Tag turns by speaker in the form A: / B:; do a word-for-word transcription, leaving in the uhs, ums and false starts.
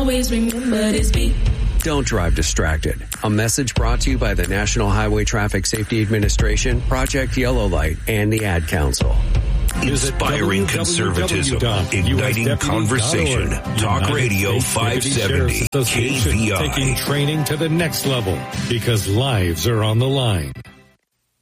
A: always remember this beat.
B: Don't drive distracted. A message brought to you by the National Highway Traffic Safety Administration, Project Yellow Light, and the Ad Council.
C: Inspiring conservatism, igniting conversation. Talk Radio five seventy, K V I.
D: Taking training to the next level because lives are on the line.